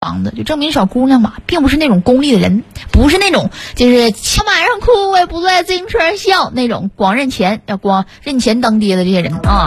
房子，就证明小姑娘吧并不是那种功利的人，不是那种就是前晚上哭我也不坐在自行车上笑那种光认钱当爹的这些人啊。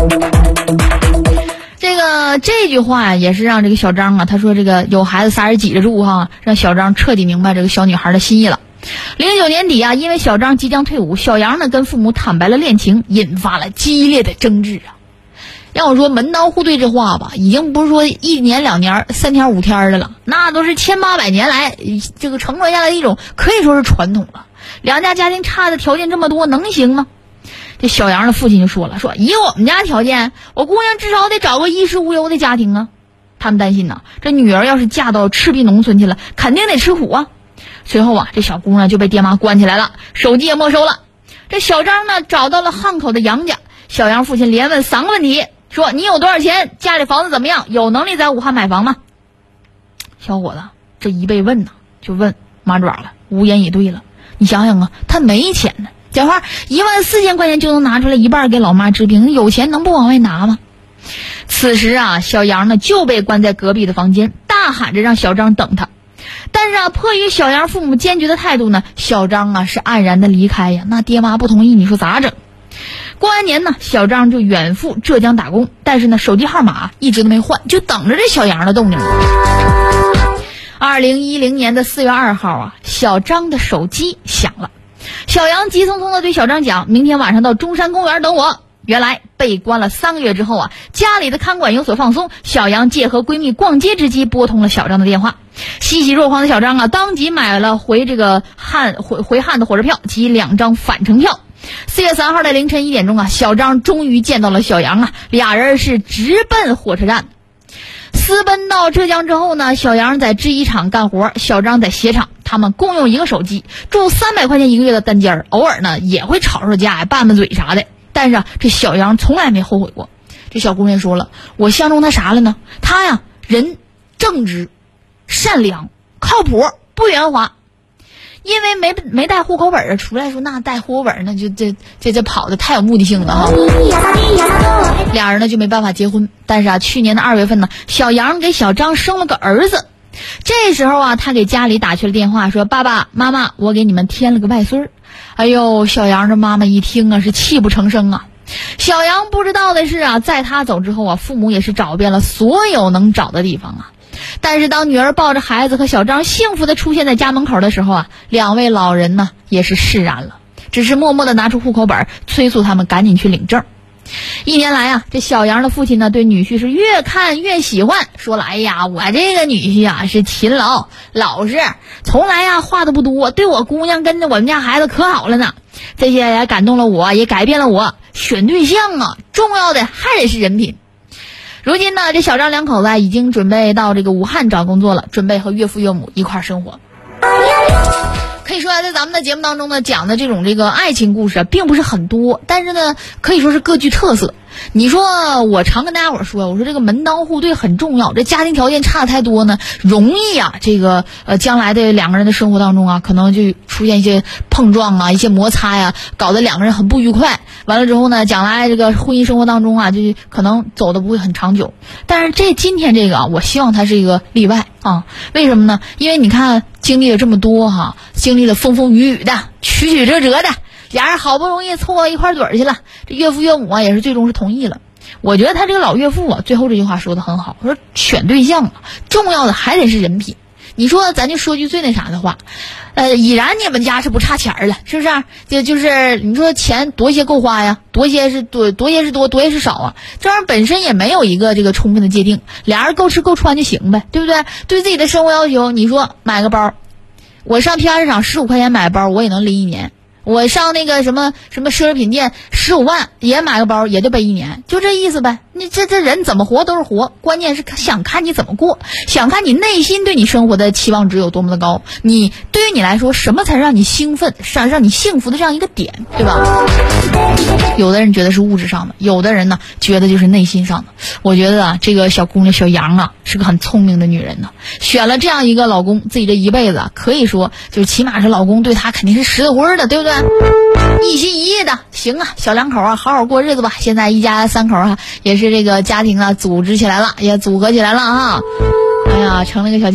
这句话呀，也是让这个小张啊，他说这个有孩子仨人挤着住哈，让小张彻底明白这个小女孩的心意了。09年底啊，因为小张即将退伍，小杨呢跟父母坦白了恋情，引发了激烈的争执啊。要我说门当户对这话吧，已经不是说1年2年3天5天的了，那都是1800年来这个承传下来的一种可以说是传统了。两家家庭差的条件这么多，能行吗？这小杨的父亲就说了，说以我们家条件，我姑娘至少得找个衣食无忧的家庭啊。他们担心呢，这女儿要是嫁到赤壁农村去了，肯定得吃苦啊。随后啊，这小姑娘就被爹妈关起来了，手机也没收了。这小张呢找到了汉口的杨家，小杨父亲连问3个问题，说你有多少钱，家里房子怎么样，有能力在武汉买房吗？小伙子这一被问呢，就问麻爪了，无言以对了。你想想啊，他没钱呢，讲话14000块钱就能拿出来一半给老妈治病，有钱能不往外拿吗？此时啊，小杨呢就被关在隔壁的房间，大喊着让小张等他。但是啊，迫于小杨父母坚决的态度呢，小张啊是黯然的离开呀。那爹妈不同意，你说咋整？过完年呢，小张就远赴浙江打工，但是呢，手机号码一直都没换，就等着这小杨的动静。2010年的4月2号啊，小张的手机响了。小杨急匆匆地对小张讲，明天晚上到中山公园等我。原来被关了3个月之后啊，家里的看管有所放松，小杨借和闺蜜逛街之机拨通了小张的电话。欣喜若狂的小张啊，当即买了回汉的火车票及2张返程票。4月3号的凌晨1点钟啊，小张终于见到了小杨啊，俩人是直奔火车站。私奔到浙江之后呢，小杨在制衣厂干活，小张在鞋厂，他们共用一个手机，住300块钱一个月的单间，偶尔呢也会吵吵架，拌拌嘴啥的。但是啊，这小杨从来没后悔过。这小姑娘说了，我相中他啥了呢？他呀，人正直、善良、靠谱、不圆滑。因为没带户口本啊，出来说那带户口本，那就这跑的太有目的性了哈。俩人呢就没办法结婚。但是啊，去年的2月份呢，小杨给小张生了个儿子。这时候啊，他给家里打去了电话，说爸爸妈妈，我给你们添了个外孙。哎呦，小杨这妈妈一听啊，是泣不成声啊。小杨不知道的是啊，在他走之后啊，父母也是找遍了所有能找的地方啊。但是当女儿抱着孩子和小张幸福地出现在家门口的时候啊，2位老人呢也是释然了，只是默默地拿出户口本，催促他们赶紧去领证。1年来啊，这小杨的父亲呢对女婿是越看越喜欢，说了，哎呀，我这个女婿啊是勤劳老实，从来呀话都不多，对我姑娘跟着我们家孩子可好了呢。这些也感动了我，也改变了我。选对象啊，重要的还得是人品。如今呢，这小张两口子已经准备到这个武汉找工作了，准备和岳父岳母一块生活。可以说在咱们的节目当中呢，讲的这个爱情故事并不是很多，但是呢可以说是各具特色。你说我常跟大家伙说，我说这个门当户对很重要，这家庭条件差太多呢，容易啊将来的2个人的生活当中啊，可能就出现一些碰撞啊，一些摩擦呀，搞得2个人很不愉快。完了之后呢，将来这个婚姻生活当中啊，就可能走的不会很长久。但是今天这个啊，我希望它是一个例外啊。为什么呢？因为你看经历了这么多哈，经历了风风雨雨的，曲曲折折的，俩人好不容易凑到一块堆去了，这岳父岳母啊也是最终是同意了。我觉得他这个老岳父啊，最后这句话说的很好，说选对象啊，重要的还得是人品。你说咱就说句最那啥的话，已然你们家是不差钱了，是不是？就是你说钱多些够花呀，多些是多，多些是少啊。这玩意儿本身也没有一个这个充分的界定，俩人够吃够穿就行呗，对不对？对自己的生活要求，你说买个包，我上批发市场15块钱买包，我也能拎1年。我上那个什么奢侈品店15万也买个包，也就背1年，就这意思呗。你这人怎么活都是活，关键是想看你怎么过，想看你内心对你生活的期望值有多么的高。你对于你来说，什么才是让你兴奋、让你幸福的这样一个点，对吧？有的人觉得是物质上的，有的人呢觉得就是内心上的。我觉得啊，这个小姑娘小杨啊是个很聪明的女人呢，选了这样一个老公，自己这一辈子啊，可以说就是起码是老公对她肯定是实在婚的，对不对？一心一意的，行啊，小两口啊，好好过日子吧。现在一家3口啊，也是这个家庭啊组织起来了，也组合起来了哈。哎呀，成了个小